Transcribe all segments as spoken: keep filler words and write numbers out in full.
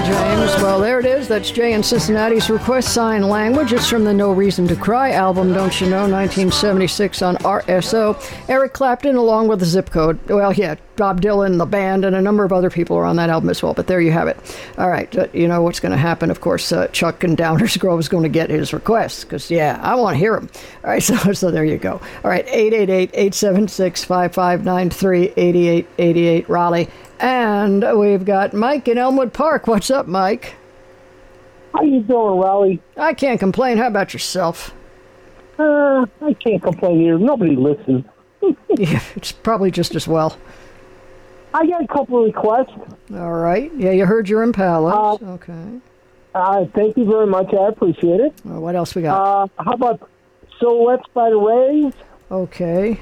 James. Well, there it is. That's Jay in Cincinnati's Request Sign Language. It's from the No Reason to Cry album, Don't You Know, nineteen seventy-six on R S O. Eric Clapton along with the Zip Code. Well, yeah, Bob Dylan, the band, and a number of other people are on that album as well. But there you have it. All right, uh, you know what's going to happen. Of course, uh, Chuck in Downers Grove is going to get his request because, yeah, I want to hear him. All right, so, so there you go. All right, eight eight eight, eight seven six, five five nine three, eight eight eight eight, Raleigh. And we've got Mike in Elmwood Park. What's up, Mike? How you doing, Raleigh? I can't complain. How about yourself? Uh, I can't complain here. Nobody listens. Yeah, it's probably just as well. I got a couple of requests. All right. Yeah, you heard your Impala. Uh, okay. Uh, thank you very much. I appreciate it. Well, what else we got? Uh, how about Silhouettes by the Rays? Okay.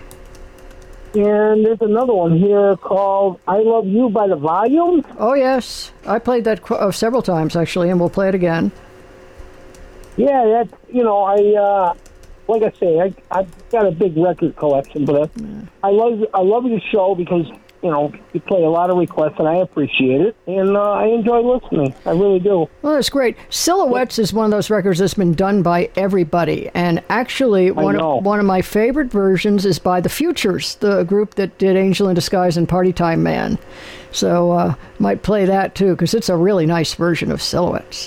And there's another one here called I Love You by the Volumes. Oh, yes. I played that qu- uh, several times, actually, and we'll play it again. Yeah, that, you know, I, uh, like I say, I, I've got a big record collection, but uh, yeah. I love I love your show because, you know, you play a lot of requests, and I appreciate it, and uh, I enjoy listening. I really do. Well, that's great. Silhouettes is one of those records that's been done by everybody, and actually, one of, one of my favorite versions is by The Futures, the group that did Angel in Disguise and Party Time Man. So, uh, might play that, too, because it's a really nice version of Silhouettes.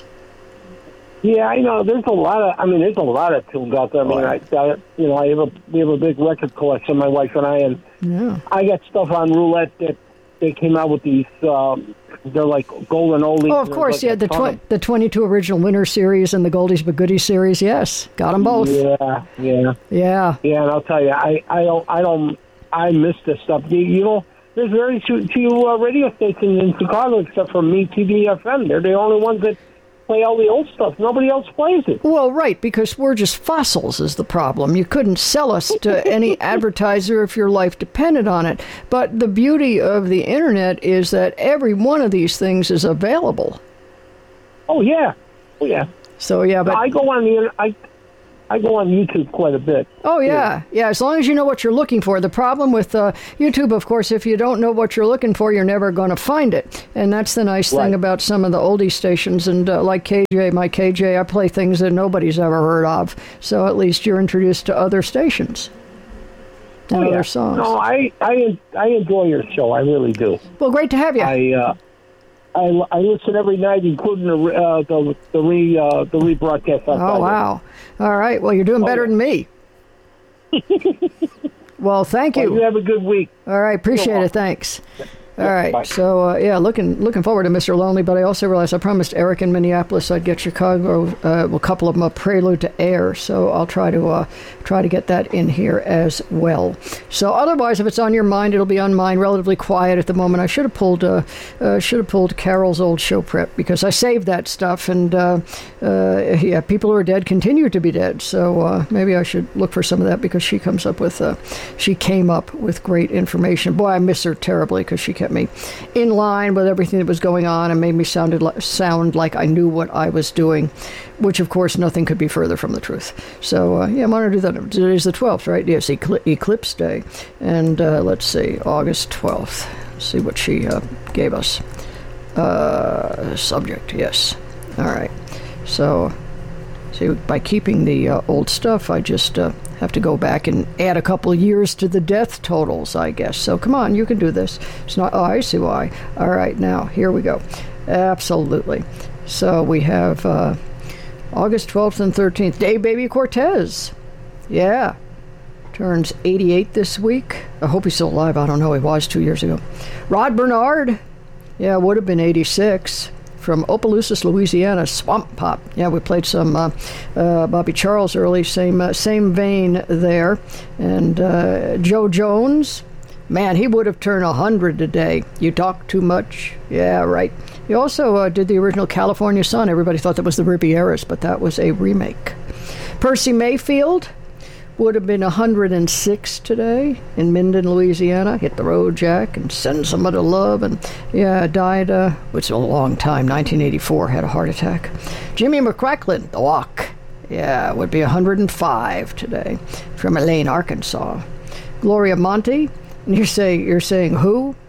Yeah, I know. There's a lot of. I mean, there's a lot of tunes out there. I mean, I, I you know, I have a we have a big record collection, my wife and I, and yeah. I got stuff on roulette that they came out with these. Um, they're like golden oldies. Oh, of course, like yeah. The tw- the twenty-two original Winter series and the Goldies but Goodies series. Yes, got them both. Yeah, yeah, yeah, yeah. And I'll tell you, I, I don't, I don't, I miss this stuff. You, you know, there's very few, few uh, radio stations in Chicago except for Me T V F M. They're the only ones that play all the old stuff. Nobody else plays it. Well, right, because we're just fossils is the problem. You couldn't sell us to any advertiser if your life depended on it. But the beauty of the Internet is that every one of these things is available. Oh, yeah. Oh, yeah. So, yeah, but... I go on the... I, I go on YouTube quite a bit. Oh, yeah. Yeah, as long as you know what you're looking for. The problem with uh, YouTube, of course, if you don't know what you're looking for, you're never going to find it. And that's the nice right. thing about some of the oldie stations. And uh, like K J, my K J, I play things that nobody's ever heard of. So at least you're introduced to other stations and oh, yeah. other songs. No, I, I, I enjoy your show. I really do. Well, great to have you. I... Uh, I, I listen every night, including the uh, the the re uh, the rebroadcast. Oh wow! All right. Well, you're doing better oh, yeah. than me. Well, thank you. Well, you have a good week. All right. Appreciate it. Thanks. All right, Bye. so uh, yeah, looking looking forward to Mister Lonely, but I also realized I promised Eric in Minneapolis I'd get Chicago, uh, a couple of them, a prelude to Air, so I'll try to uh, try to get that in here as well. So otherwise, if it's on your mind, it'll be on mine. Relatively quiet at the moment. I should have pulled uh, uh, should have pulled Carol's old show prep because I saved that stuff, and uh, uh, yeah, people who are dead continue to be dead. So uh, maybe I should look for some of that because she comes up with uh, she came up with great information. Boy, I miss her terribly because she kept me in line with everything that was going on and made me sounded like, sound like I knew what I was doing, which, of course, nothing could be further from the truth. So, uh, yeah, I'm going to do that. Today's the twelfth, right? Yes, Ecl- Eclipse Day. And uh, let's see, August twelfth. Let's see what she uh, gave us. Uh, subject, yes. All right. So, see, by keeping the uh, old stuff, I just... Uh, have to go back and add a couple of years to the death totals, I guess. So come on, you can do this. It's not, oh, I see why. All right, now, here we go. Absolutely. So we have uh, August twelfth and thirteenth. Dave Baby Cortez. Yeah. Turns eighty-eight this week. I hope he's still alive. I don't know. He was two years ago. Rod Bernard. Yeah, would have been eighty-six. From Opelousas, Louisiana, Swamp Pop. Yeah, we played some uh, uh, Bobby Charles early, same uh, same vein there. And uh, Joe Jones, man, he would have turned one hundred today. You talk too much. Yeah, right. He also uh, did the original California Sun. Everybody thought that was the Rivieras, but that was a remake. Percy Mayfield would have been one hundred six today in Minden, Louisiana. Hit the road, Jack, and send somebody love. And, yeah, died, uh, which is a long time, nineteen eighty-four, had a heart attack. Jimmy McCracklin, The Walk. Yeah, would be one hundred five today from Elaine, Arkansas. Gloria Monty. And you're saying, you're saying who?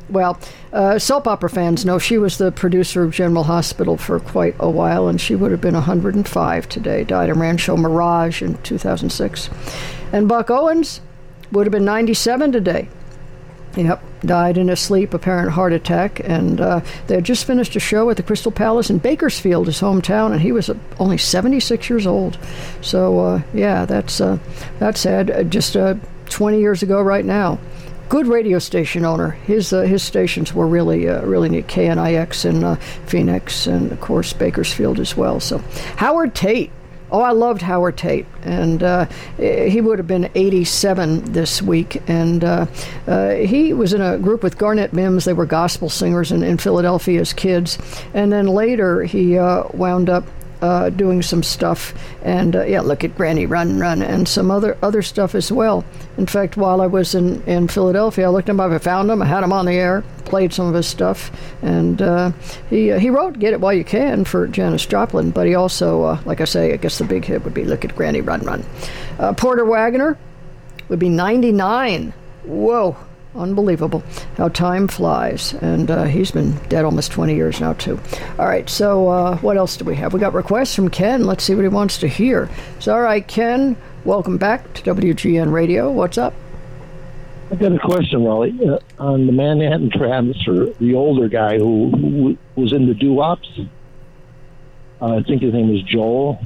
well, uh, soap opera fans know she was the producer of General Hospital for quite a while, and she would have been one hundred five today. Died in Rancho Mirage in two thousand six. And Buck Owens would have been ninety-seven today. Yep, died in his sleep, apparent heart attack, and uh, they had just finished a show at the Crystal Palace in Bakersfield, his hometown, and he was uh, only seventy-six years old. So, uh, yeah, that's uh, that's sad. Uh, just uh, twenty years ago right now. Good radio station owner. His uh, his stations were really uh, really neat. K N I X in uh, Phoenix, and of course Bakersfield as well. So, Howard Tate. Oh, I loved Howard Tate, and uh, he would have been eighty-seven this week, and uh, uh, he was in a group with Garnett Mims. They were gospel singers in, in Philadelphia as kids, and then later he uh, wound up uh, doing some stuff, and uh, yeah, Look at Granny Run Run, and some other other stuff as well. In fact, while I was in, in Philadelphia, I looked him up, I found him, I had him on the air, played some of his stuff, and uh, he uh, he wrote Get It While You Can for Janis Joplin, but he also, uh, like I say, I guess the big hit would be Look at Granny Run Run. Uh, Porter Wagoner would be ninety-nine. Whoa, unbelievable how time flies, and uh, he's been dead almost twenty years now, too. All right, so uh, what else do we have? We got requests from Ken. Let's see what he wants to hear. So, all right, Ken, welcome back to W G N Radio. What's up? I got a question, Raleigh, uh, on the Manhattan Transfer, the older guy who, who was in the doo-wops. Uh, I think his name is Joel.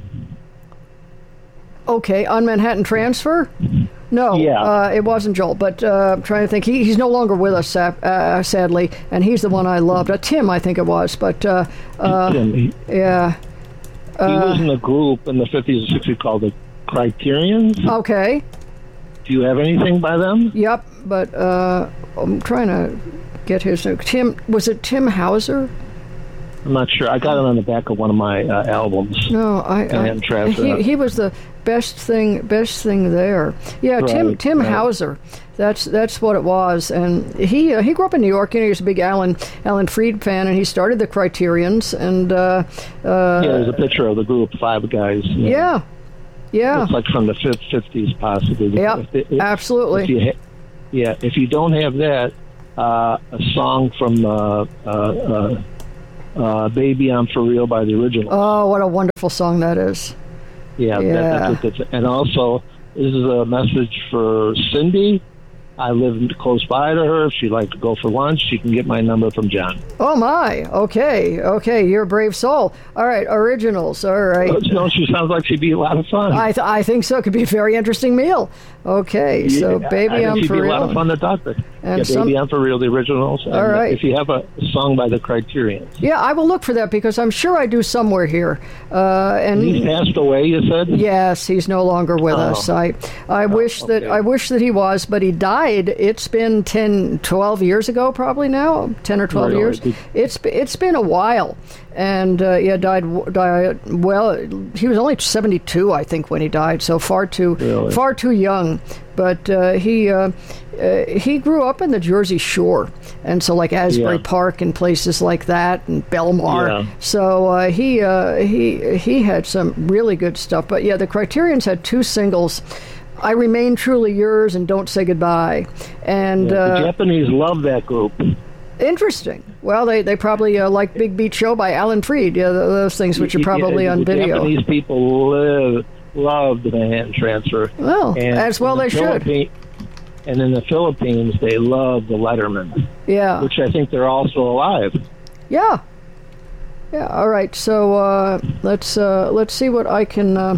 Okay, on Manhattan Transfer? No, yeah. uh, it wasn't Joel, but uh, I'm trying to think. He, he's no longer with us, uh, sadly, and he's the one I loved. Uh, Tim, I think it was, but uh, uh, Tim, he, yeah. Uh, he was in a group in the fifties and sixties called the Criterions. Okay. Do you have anything by them? Yep, but uh, I'm trying to get his name. Tim, was it Tim Hauser? I'm not sure. I got it on the back of one of my uh, albums. No, I. I he, he was the best thing. Best thing there. Yeah, right, Tim. Tim right. Hauser. That's that's what it was. And he uh, he grew up in New York. You know, he was a big Alan Alan Freed fan, and he started the Criterions. And uh, uh, yeah, there's a picture of the group, five guys. You know. Yeah. Yeah, it's like from the fifties, possibly. Yeah, if, if, absolutely. If you ha- yeah, if you don't have that, uh, a song from uh, uh, uh, uh, "Baby I'm For Real" by the Originals. Oh, what a wonderful song that is! Yeah, yeah. That, that's, that's, and also this is a message for Cindy. I live close by to her. If she'd like to go for lunch, she can get my number from John. Oh, my. Okay. Okay. You're a brave soul. All right. Originals. All right. Oh, no, she sounds like she'd be a lot of fun. I th- I think so. It could be a very interesting meal. Okay. Yeah, so, Baby, I I'm think For Real. She'd be a lot of fun to talk to. And yeah, some... Baby I'm For Real, the Originals. And all right. If you have a song by the Criterions. Yeah, I will look for that because I'm sure I do somewhere here. Uh, and he's passed away, you said? Yes, he's no longer with oh. us. I I oh, wish okay. that I wish that he was, but he died. It's been ten, twelve years ago, probably now, ten or twelve really? years. It's it's been a while, and uh, yeah, died died. Well, he was only seventy-two, I think, when he died. So far too really? far too young. But uh, he uh, uh, he grew up in the Jersey Shore, and so like Asbury yeah. Park and places like that, and Belmar. Yeah. So uh, he uh, he he had some really good stuff. But yeah, the Criterions had two singles. I Remain Truly Yours and Don't Say Goodbye. And yeah, the uh, Japanese love that group. Interesting. Well, they, they probably uh, like Big Beat Show by Alan Freed. Yeah, those things which are probably yeah, on the video. Japanese people live, love the Manhattan Transfer. Well, and as well the they Philippi- should. And in the Philippines, they love the Letterman. Yeah. Which I think they're also alive. Yeah. Yeah. All right. So uh, let's uh, let's see what I can. Uh,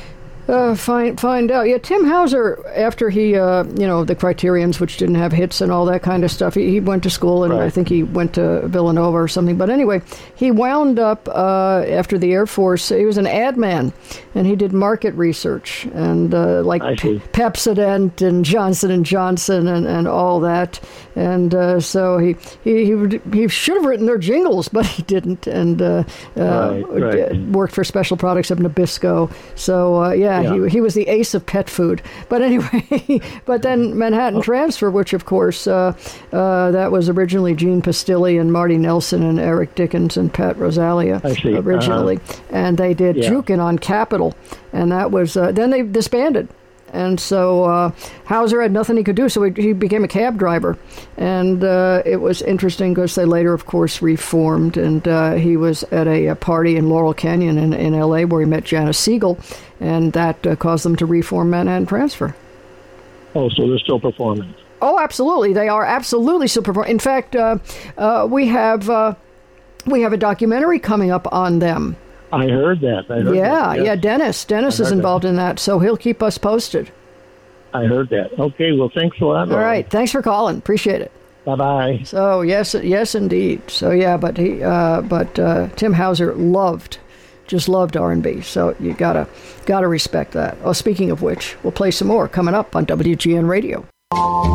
Uh, find find out. Yeah, Tim Hauser, after he, uh, you know, the Criterions, which didn't have hits and all that kind of stuff, he, he went to school, and right. I think he went to Villanova or something. But anyway, he wound up, uh, after the Air Force, he was an ad man, and he did market research, and uh, like P- Pepsodent and Johnson and Johnson and, and all that. And uh, so he, he, he, would, he should have written their jingles, but he didn't, and uh, uh, right, right. worked for Special Products of Nabisco. So, uh, yeah. Yeah. He, he was the ace of pet food. But anyway, but then Manhattan Transfer, which, of course, uh, uh, that was originally Gene Pastilli and Marty Nelson and Eric Dickens and Pat Rosalia originally. Uh-huh. And they did yeah. Jukin' on Capitol. And that was, uh, then they disbanded. And so uh, Hauser had nothing he could do, so he, he became a cab driver. And uh, it was interesting because they later, of course, reformed. And uh, he was at a, a party in Laurel Canyon in, in L A where he met Janice Siegel, and that uh, caused them to reform Manhattan Transfer. Oh, so they're still performing. Oh, absolutely. They are absolutely still performing. In fact, uh, uh, we have uh, we have a documentary coming up on them. I heard that. I heard yeah, that, yes. yeah. Dennis, Dennis is involved that. in that, so he'll keep us posted. I heard that. Okay, well, thanks a lot. All right, thanks for calling. Appreciate it. Bye bye. So yes, yes, indeed. So yeah, but he, uh, but uh, Tim Hauser loved, just loved R and B. So you gotta, gotta respect that. Oh, speaking of which, we'll play some more coming up on W G N Radio.